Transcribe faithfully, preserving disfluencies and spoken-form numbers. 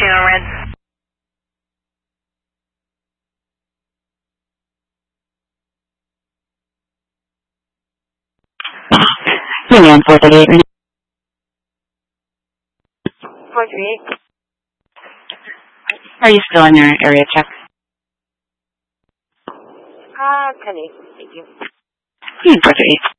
Taxi on red. Union four thirty-eight. four thirty-eight. Are you still in your area check? Uh, ten eight. Thank you. Union four thirty-eight.